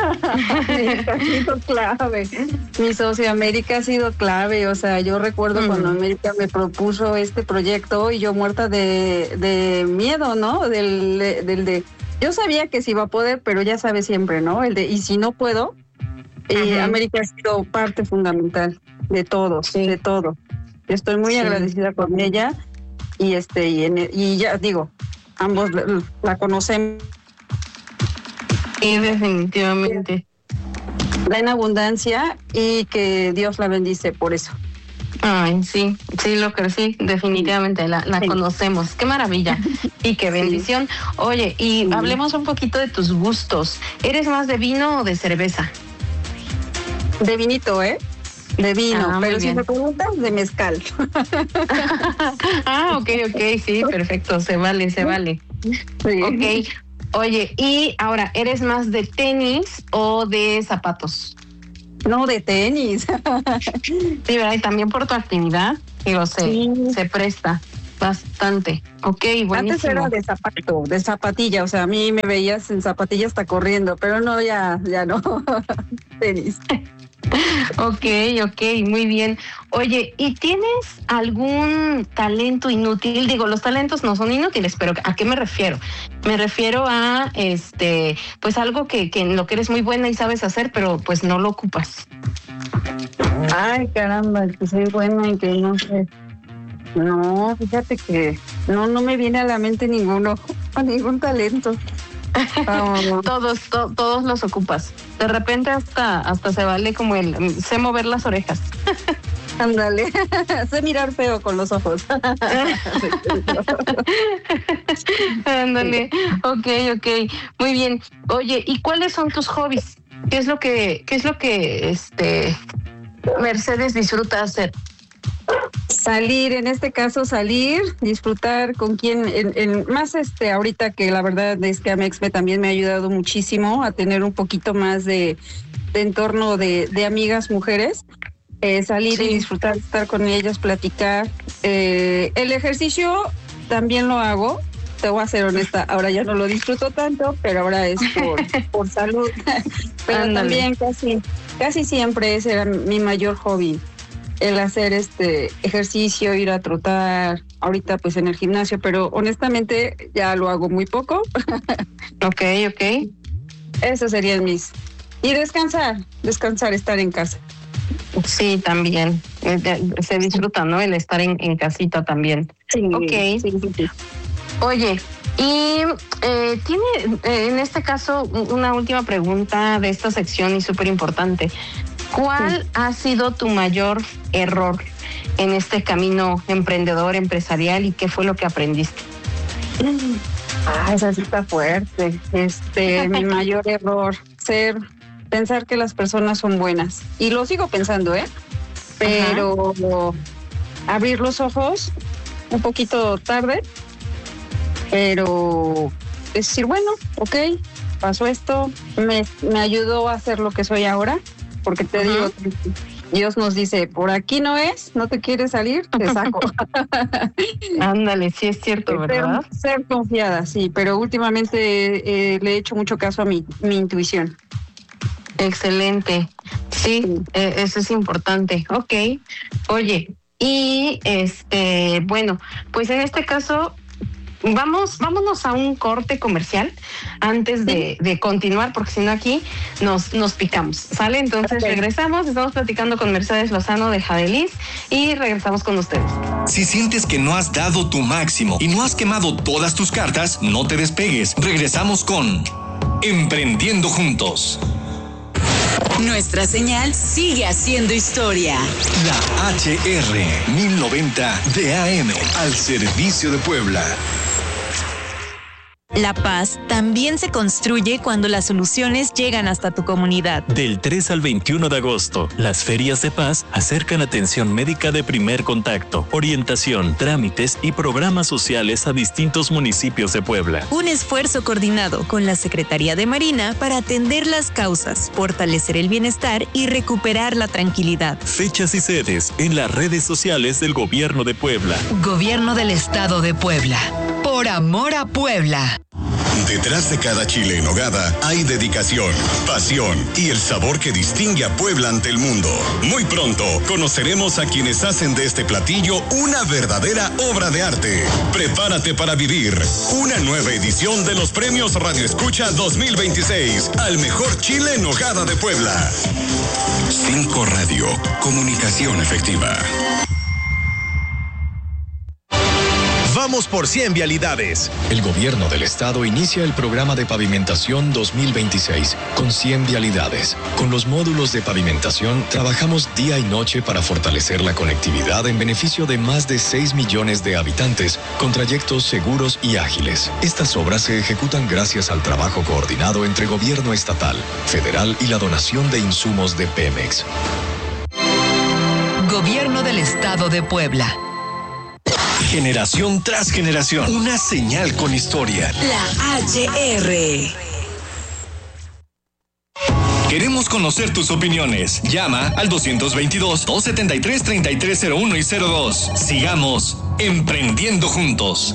Ha sido clave. Mi socio América ha sido clave. O sea, yo recuerdo mm. cuando América me propuso este proyecto y yo muerta de, de miedo, ¿no? Del, del de. Yo sabía que sí iba a poder, pero ya sabes siempre, ¿no? El de, y si no puedo, Y América ha sido parte fundamental de todo, sí. de todo. Yo estoy muy sí. agradecida con ella y este y, en, y ya digo, ambos la, la conocemos. Sí, definitivamente. Da en abundancia y que Dios la bendice por eso. Ay, sí, sí, lo que sí, definitivamente la, la sí. conocemos. Qué maravilla y qué bendición. Sí. Oye, y sí. hablemos un poquito de tus gustos. ¿Eres más de vino o de cerveza? De vinito, ¿eh? De vino, ah, pero si me preguntas, de mezcal. Ah, ok, ok, sí, perfecto, se vale, se vale. Sí. Ok, oye, y ahora, ¿eres más de tenis o de zapatos? No, de tenis. Sí, ¿verdad? Y también por tu actividad, digo, se, sí. se presta bastante. Ok, buenísimo. Antes era de zapato, de zapatilla, o sea, a mí me veías en zapatilla hasta corriendo, pero no, ya, ya no. Tenis. Ok, ok, muy bien. Oye, ¿y tienes algún talento inútil? Digo, los talentos no son inútiles, pero ¿a qué me refiero? Me refiero a, este, pues algo que, que en lo que eres muy buena y sabes hacer, pero pues no lo ocupas. Ay, caramba, que soy buena y que no sé. No, fíjate que no, no me viene a la mente ninguno, ningún talento. Oh. todos to, todos los ocupas. De repente hasta hasta se vale como el sé mover las orejas. Ándale, sé mirar feo con los ojos. Ándale, ok, ok, muy bien. Oye, ¿y cuáles son tus hobbies? ¿Qué es lo que qué es lo que este Mercedes disfruta hacer? Salir, en este caso salir, disfrutar con quien, en, en, más este ahorita que la verdad es que Amexme también me ha ayudado muchísimo a tener un poquito más de, de entorno de, de amigas mujeres, eh, salir sí. y disfrutar, estar con ellas, platicar. Eh, el ejercicio también lo hago, te voy a ser honesta, ahora ya no lo disfruto tanto, pero ahora es por, por salud. Pero Ándale. también casi, casi siempre ese era mi mayor hobby. El hacer este ejercicio, ir a trotar, ahorita pues en el gimnasio, pero honestamente ya lo hago muy poco. Ok, ok. Eso serían mis... Y descansar, descansar, estar en casa. Sí, también. Se disfruta, ¿no? El estar en, en casita también. Sí, ok. Sí, sí, sí. Oye, y eh, tiene eh, en este caso una última pregunta de esta sección y súper importante. ¿Cuál sí. ha sido tu mayor error en este camino emprendedor, empresarial, y qué fue lo que aprendiste? Ah, esa sí está fuerte. Este, mi mayor error, ser, pensar que las personas son buenas. Y lo sigo pensando, ¿eh? Pero Ajá. abrir los ojos un poquito tarde, pero decir, bueno, ok, pasó esto, me, me ayudó a ser lo que soy ahora. Porque te uh-huh. digo, Dios nos dice, por aquí no es, no te quieres salir, te saco. Ándale, sí es cierto, ¿verdad? Ser, ser confiada, sí, pero últimamente eh, le he hecho mucho caso a mi, mi intuición. Excelente, sí, sí. Eh, eso es importante. Ok, oye, y este, bueno, pues en este caso... Vamos, vámonos a un corte comercial antes de, de continuar, porque si no aquí nos, nos picamos, ¿sale? Entonces okay. regresamos, estamos platicando con Mercedes Lozano de Jadeliz y regresamos con ustedes. Si sientes que no has dado tu máximo y no has quemado todas tus cartas, no te despegues. Regresamos con Emprendiendo Juntos. Nuestra señal sigue haciendo historia. La H R mil noventa de A M al servicio de Puebla. La paz también se construye cuando las soluciones llegan hasta tu comunidad. Del tres al veintiuno de agosto, las ferias de paz acercan atención médica de primer contacto, orientación, trámites y programas sociales a distintos municipios de Puebla. Un esfuerzo coordinado con la Secretaría de Marina para atender las causas, fortalecer el bienestar y recuperar la tranquilidad. Fechas y sedes en las redes sociales del Gobierno de Puebla. Gobierno del Estado de Puebla. Por amor a Puebla. Detrás de cada chile en nogada hay dedicación, pasión y el sabor que distingue a Puebla ante el mundo. Muy pronto conoceremos a quienes hacen de este platillo una verdadera obra de arte. Prepárate para vivir una nueva edición de los Premios Radio Escucha dos mil veintiséis al mejor chile en nogada de Puebla. Cinco Radio, comunicación efectiva. Vamos por cien vialidades. El gobierno del estado inicia el programa de pavimentación dos mil veintiséis con cien vialidades. Con los módulos de pavimentación trabajamos día y noche para fortalecer la conectividad en beneficio de más de seis millones de habitantes con trayectos seguros y ágiles. Estas obras se ejecutan gracias al trabajo coordinado entre gobierno estatal, federal y la donación de insumos de Pemex. Gobierno del Estado de Puebla. Generación tras generación. Una señal con historia. La H R. Queremos conocer tus opiniones. Llama al dos veintidós, dos setenta y tres, treinta y tres cero uno y cero dos. Sigamos emprendiendo juntos.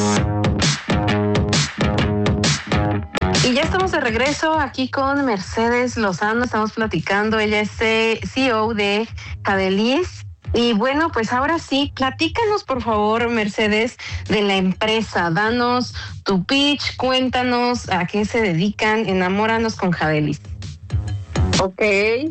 Y ya estamos de regreso aquí con Mercedes Lozano. Estamos platicando. Ella es C E O de Cadelis. Y bueno, pues ahora sí, platícanos por favor, Mercedes, de la empresa. Danos tu pitch, cuéntanos a qué se dedican, enamóranos con Cadelis. Ok,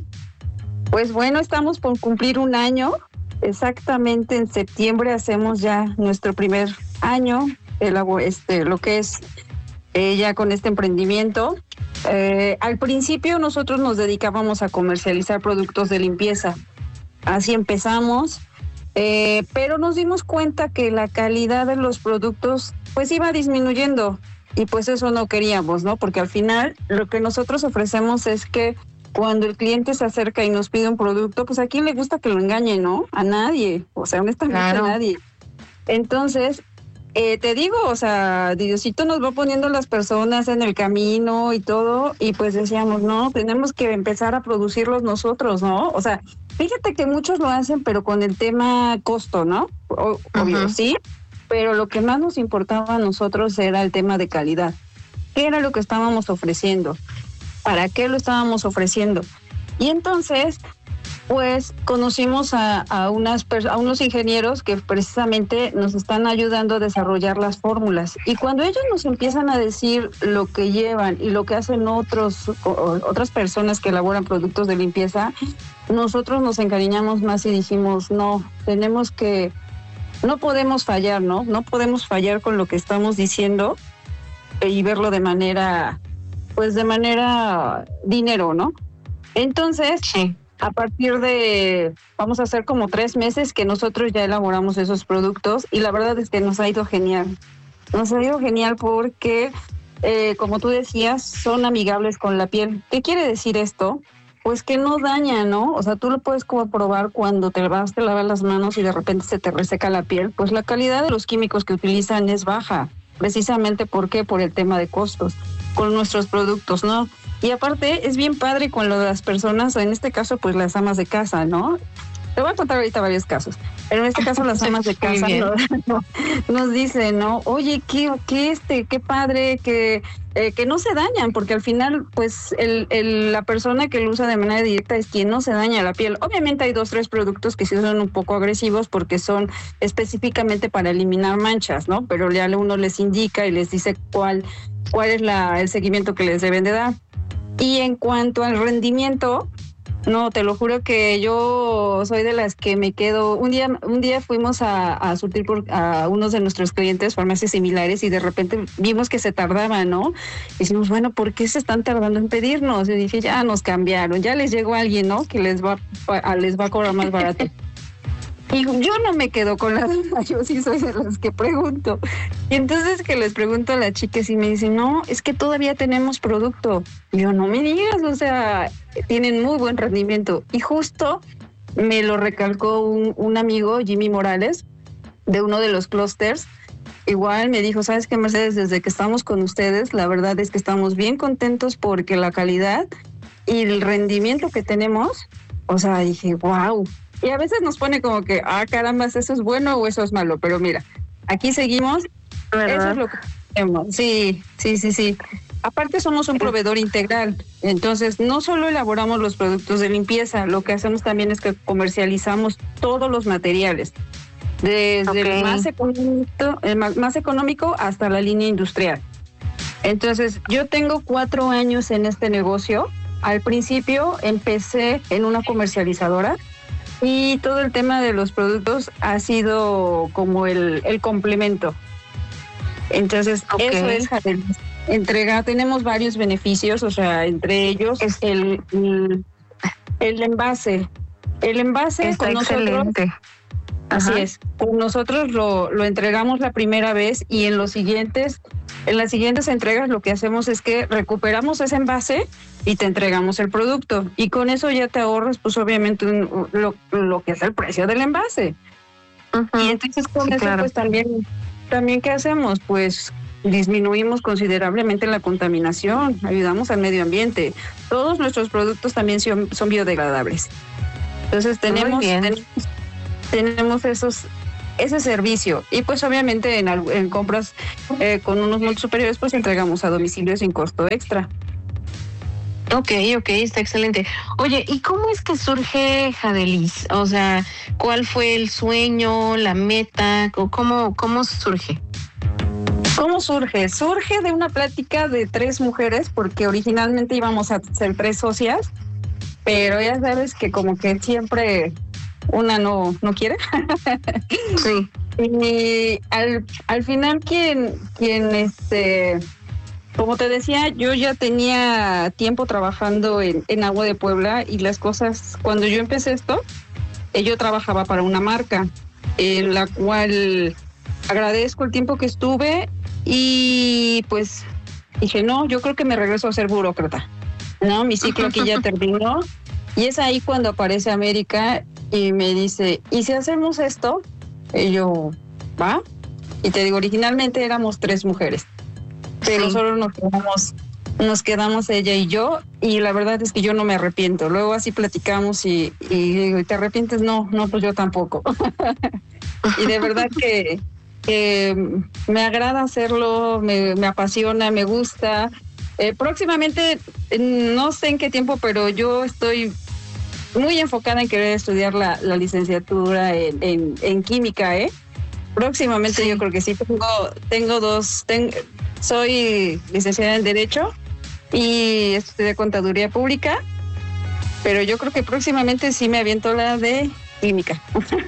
pues bueno, estamos por cumplir un año. Exactamente en septiembre hacemos ya nuestro primer año, el, este, lo que es eh, ya con este emprendimiento. Eh, al principio nosotros nos dedicábamos a comercializar productos de limpieza. Así empezamos, eh, pero nos dimos cuenta que la calidad de los productos pues iba disminuyendo y pues eso no queríamos, ¿no? Porque al final lo que nosotros ofrecemos es que cuando el cliente se acerca y nos pide un producto, pues a quién le gusta que lo engañe, ¿no? A nadie, o sea, honestamente claro. A nadie. Entonces, eh, te digo, o sea, Diosito nos va poniendo las personas en el camino y todo, y pues decíamos, no, tenemos que empezar a producirlos nosotros, ¿no? O sea, fíjate que muchos lo hacen, pero con el tema costo, ¿no? O, obvio, uh-huh. Sí, pero lo que más nos importaba a nosotros era el tema de calidad. ¿Qué era lo que estábamos ofreciendo? ¿Para qué lo estábamos ofreciendo? Y entonces, pues, conocimos a, a, unas, a unos ingenieros que precisamente nos están ayudando a desarrollar las fórmulas. Y cuando ellos nos empiezan a decir lo que llevan y lo que hacen otros, o, otras personas que elaboran productos de limpieza, nosotros nos encariñamos más y dijimos, no, tenemos que, no podemos fallar, ¿no? No podemos fallar con lo que estamos diciendo y verlo de manera, pues de manera dinero, ¿no? Entonces, sí. A partir de, vamos a hacer como tres meses que nosotros ya elaboramos esos productos y la verdad es que nos ha ido genial. Nos ha ido genial porque, eh, como tú decías, son amigables con la piel. ¿Qué quiere decir esto? Pues que no daña, ¿no? O sea, tú lo puedes como probar cuando te vas, te lavas las manos y de repente se te reseca la piel. Pues la calidad de los químicos que utilizan es baja. Precisamente, ¿por qué? Por el tema de costos con nuestros productos, ¿no? Y aparte es bien padre con lo de las personas, en este caso pues las amas de casa, ¿no? Te voy a contar ahorita varios casos, pero en este caso las amas de casa no, nos dicen, ¿no? Oye, qué, qué este, qué padre, que, eh, que no se dañan, porque al final pues el, el, la persona que lo usa de manera directa es quien no se daña la piel. Obviamente hay dos, tres productos que sí son un poco agresivos porque son específicamente para eliminar manchas, ¿no? Pero ya uno les indica y les dice cuál, cuál es la, el seguimiento que les deben de dar. Y en cuanto al rendimiento, no, te lo juro que yo soy de las que me quedo. Un día un día fuimos a, a surtir por, a unos de nuestros clientes farmacias similares y de repente vimos que se tardaba, ¿no? Y dijimos, bueno, ¿por qué se están tardando en pedirnos? Y dije, ya nos cambiaron, ya les llegó alguien, ¿no? Que les va, a, les va a cobrar más barato. Y yo no me quedo con la duda, yo sí soy de las que pregunto. Y entonces que les pregunto a las chicas y me dicen, no, es que todavía tenemos producto. Y yo, no me digas, o sea, tienen muy buen rendimiento. Y justo me lo recalcó un, un amigo, Jimmy Morales, de uno de los clústeres. Igual me dijo, ¿sabes qué, Mercedes? Desde que estamos con ustedes, la verdad es que estamos bien contentos porque la calidad y el rendimiento que tenemos, o sea, dije, wow. Y a veces nos pone como que, ah, caramba, eso es bueno o eso es malo. Pero mira, aquí seguimos. ¿Verdad? Eso es lo que, Sí, sí, sí, sí. Aparte somos un proveedor integral, entonces no solo elaboramos los productos de limpieza, lo que hacemos también es que comercializamos todos los materiales, desde okay. el, más económico, el más económico hasta la línea industrial. Entonces yo tengo cuatro años en este negocio. Al principio empecé en una comercializadora y todo el tema de los productos ha sido como el, el complemento. Entonces okay. eso es Jadelis. Entrega, tenemos varios beneficios, o sea, entre ellos es el, el, el envase. El envase Está con excelente. nosotros. Así Ajá. es. Con nosotros lo, lo entregamos la primera vez y en los siguientes, en las siguientes entregas lo que hacemos es que recuperamos ese envase y te entregamos el producto. Y con eso ya te ahorras, pues obviamente, un, lo, lo que es el precio del envase. Uh-huh. Y entonces con sí, eso, claro. pues también, también, ¿qué hacemos? Pues disminuimos considerablemente la contaminación, ayudamos al medio ambiente. Todos nuestros productos también son, son biodegradables. Entonces tenemos, tenemos, tenemos esos, ese servicio. Y pues obviamente en, en compras eh, con unos montos superiores, pues entregamos a domicilio sin costo extra. Ok, ok, está excelente. Oye, ¿y cómo es que surge Jadelis? O sea, ¿cuál fue el sueño, la meta? ¿Cómo, cómo surge? ¿Cómo surge? Surge de una plática de tres mujeres, porque originalmente íbamos a ser tres socias, pero ya sabes que como que siempre una no, no quiere. Sí. Y al, al final quien, quien este, como te decía, yo ya tenía tiempo trabajando en, en Agua de Puebla y las cosas, cuando yo empecé esto, yo trabajaba para una marca, en la cual agradezco el tiempo que estuve y pues dije, no, yo creo que me regreso a ser burócrata, ¿no? Mi ciclo aquí ya terminó y es ahí cuando aparece América y me dice, ¿y si hacemos esto? Y yo, ¿va? Y te digo, originalmente éramos tres mujeres, pero sí. solo nos quedamos, nos quedamos ella y yo, y la verdad es que yo no me arrepiento. Luego así platicamos y, y digo, ¿te arrepientes? No, no, pues yo tampoco. Y de verdad que que me agrada hacerlo, me, me apasiona, me gusta. Eh, próximamente, no sé en qué tiempo, pero yo estoy muy enfocada en querer estudiar la, la licenciatura en, en, en química, ¿eh? Próximamente sí. Yo creo que sí. Tengo, tengo dos, ten, soy licenciada en Derecho y estudié Contaduría Pública, pero yo creo que próximamente sí me aviento la de química.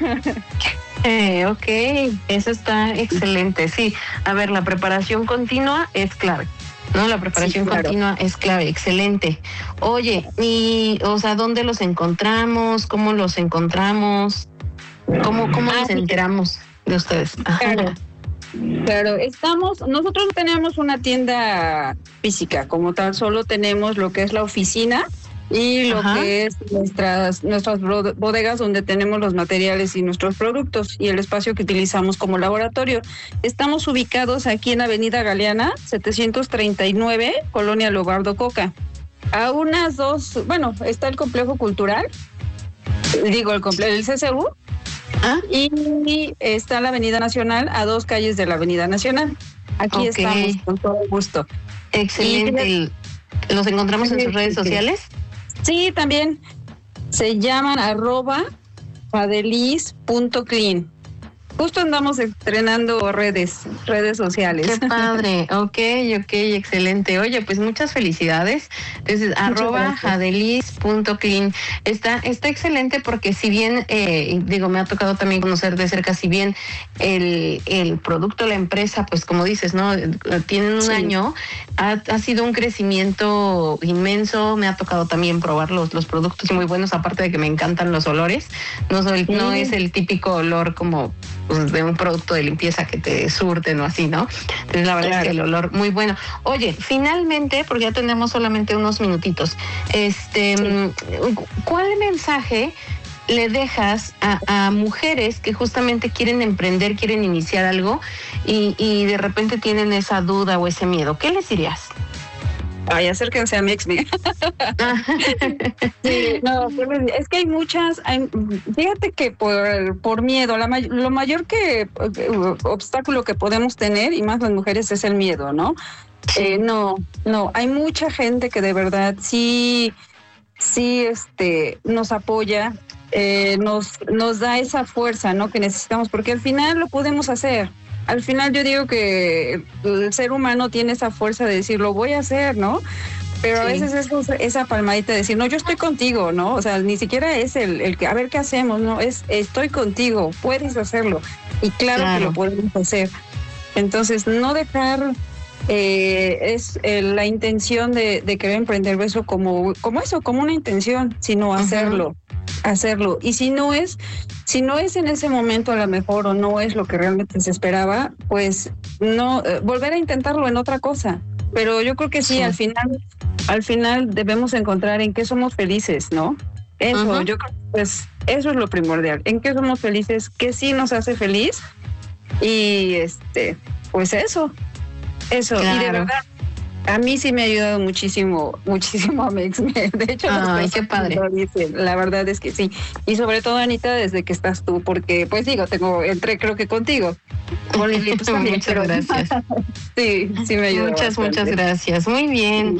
Eh, ok, eso está excelente. Sí, a ver, la preparación continua es clave, ¿no? La preparación sí, claro. continua es clave, excelente. Oye, y, o sea, ¿dónde los encontramos? ¿Cómo los encontramos? ¿Cómo, cómo ah, nos enteramos de ustedes? Ajá. Claro, claro, estamos, nosotros tenemos una tienda física como tal, solo tenemos lo que es la oficina y lo Ajá. que es nuestras nuestras bodegas donde tenemos los materiales y nuestros productos y el espacio que utilizamos como laboratorio. Estamos ubicados aquí en Avenida Galeana, setecientos treinta y nueve, Colonia Lobardo Coca. A unas dos, bueno, está el complejo cultural, digo, el complejo del C C U, ¿Ah? y está la Avenida Nacional, a dos calles de la Avenida Nacional. Aquí okay. estamos con todo gusto. Excelente. Y, ¿los encontramos en sus redes sociales? Sí, también se llaman arroba jadelis punto clean. Justo andamos estrenando redes, redes sociales. Qué padre, ok, ok, excelente. Oye, pues muchas felicidades. Entonces, muchas arroba jadelis punto clean. Está, está excelente porque si bien, eh, digo, me ha tocado también conocer de cerca, si bien el, el producto, la empresa, pues como dices, ¿no? Tienen un sí. año, ha, ha sido un crecimiento inmenso. Me ha tocado también probar los, los productos muy buenos, aparte de que me encantan los olores. No, soy, sí. no es el típico olor como pues, de un producto de limpieza que te surten o así, ¿no? Entonces la verdad claro. es que el olor muy bueno. Oye, finalmente, porque ya tenemos solamente unos minutitos, este, sí. ¿cuál mensaje le dejas a, a mujeres que justamente quieren emprender, quieren iniciar algo y, y de repente tienen esa duda o ese miedo? ¿Qué les dirías? Ay, acérquense a Mix. Sí, no, es que hay muchas, hay, fíjate que por, por miedo, la, lo mayor que obstáculo que podemos tener, y más las mujeres, es el miedo, ¿no? Eh, no, no, hay mucha gente que de verdad sí, sí, este, nos apoya, eh, nos, nos da esa fuerza, ¿no? Que necesitamos, porque al final lo podemos hacer. Al final yo digo que el ser humano tiene esa fuerza de decir, lo voy a hacer, ¿no? Pero sí. A veces es esa palmadita de decir, no, yo estoy contigo, ¿no? O sea, ni siquiera es el, el que, a ver qué hacemos, ¿no? Es, estoy contigo, puedes hacerlo. Y claro, claro. que lo podemos hacer. Entonces, no dejar eh, es eh, la intención de, de querer emprender eso como, como eso, como una intención, sino hacerlo. Uh-huh. hacerlo y si no es si no es en ese momento a lo mejor o no es lo que realmente se esperaba, pues no eh, volver a intentarlo en otra cosa, pero yo creo que sí, sí. al final al final debemos encontrar en qué somos felices, ¿no? Eso, uh-huh. yo creo que pues eso es lo primordial, en qué somos felices, qué sí nos hace feliz y este pues eso eso claro. Y de verdad a mí sí me ha ayudado muchísimo, muchísimo a Mex. De hecho, ay, qué padre. Dicen, la verdad es que sí. Y sobre todo, Anita, desde que estás tú, porque, pues digo, tengo, entré creo que contigo. Con Lili, pues, también, muchas pero, gracias. sí, sí me ayudó. Muchas, bastante. Muchas gracias. Muy bien.